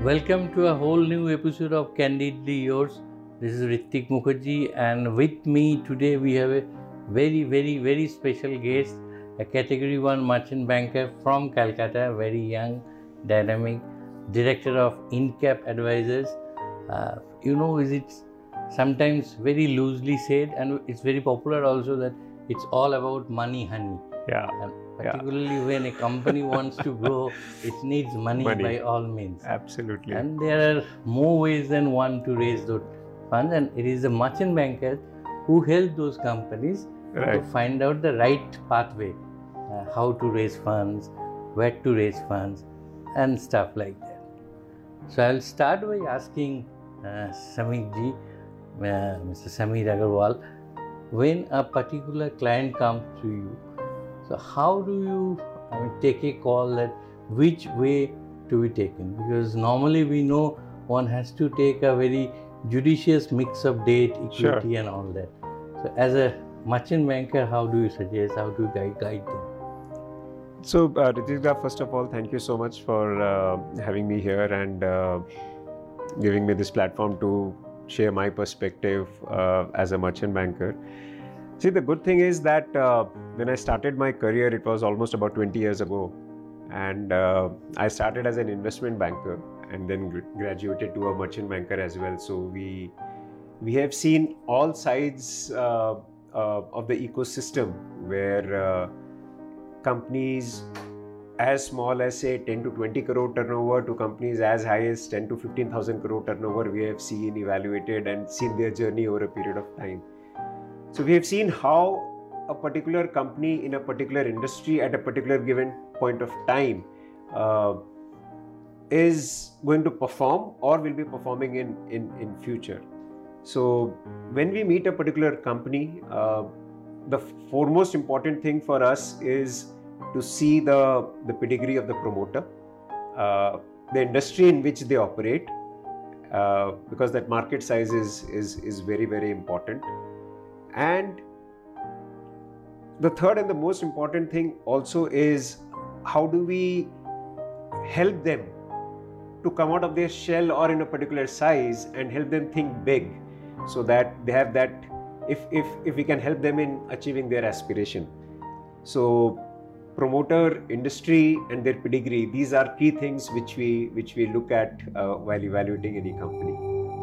Welcome to a whole new episode of Candidly Yours. This is Ritik Mukherjee, and with me today we have a very special guest, a Category 1 merchant banker from Calcutta, very young, dynamic, director of InCap Advisors. Is it sometimes very loosely said, and it's very popular also, that it's all about money, honey. Yeah. And particularly when a company wants to grow, it needs money by all means. Absolutely. And there are more ways than one to raise those funds, and it is the merchant bankers who help those companies to find out the right pathway, how to raise funds, where to raise funds, and stuff like that. So I'll start by asking Samik ji, Mr. Samir Agarwal, when a particular client comes to you, so how do you take a call that which way to be taken? Because normally we know one has to take a very judicious mix of debt, equity and all that. So as a merchant banker, how do you suggest, how do you guide them? So Ritik, first of all, thank you so much for having me here and giving me this platform to share my perspective as a merchant banker. See, the good thing is that when I started my career, it was almost about 20 years ago. And I started as an investment banker and then graduated to a merchant banker as well. So we have seen all sides of the ecosystem where companies as small as say 10 to 20 crore turnover to companies as high as 10 to 15,000 crore turnover, we have seen, evaluated and seen their journey over a period of time. So we have seen how a particular company in a particular industry at a particular given point of time is going to perform or will be performing in future. So when we meet a particular company, the foremost important thing for us is to see the pedigree of the promoter, the industry in which they operate, because that market size is very important. And the third and the most important thing also is how do we help them to come out of their shell or in a particular size and help them think big, so that they have that, if we can help them in achieving their aspiration. So promoter, industry and their pedigree, these are key things which we look at while evaluating any company.